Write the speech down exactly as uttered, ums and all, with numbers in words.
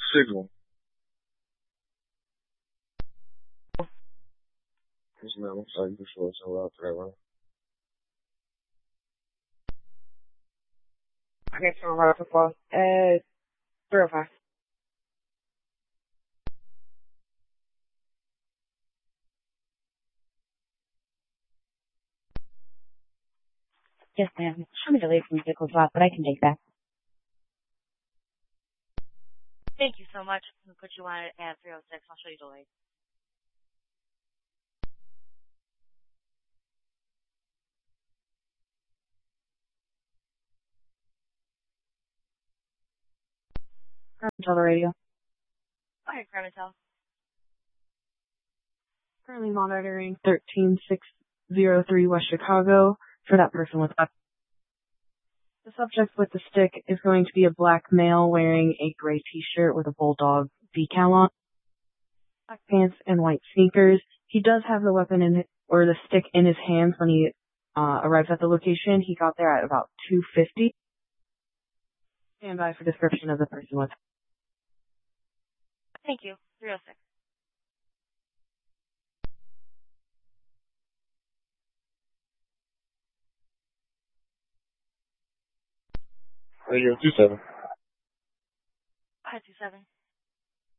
Signal. Yes, ma'am. I'm sorry, you can show us so out there, right? Okay, so I'm right for four. Uh, three oh five. Yes, ma'am. Show me delayed from vehicle drop, but I can take that. Thank you so much. I'm going to put you on it at three oh six. I'll show you delayed. Tell the radio. Go ahead, Clementel. Currently monitoring thirteen six oh three West Chicago for that person with that. The subject with the stick is going to be a black male wearing a gray t-shirt with a bulldog decal on, black pants and white sneakers. He does have the weapon in or the stick in his hands when he uh, arrives at the location. He got there at about two fifty. Stand by for description of the person with. Thank you. three oh six. Radio two seven. Go ahead, two seven.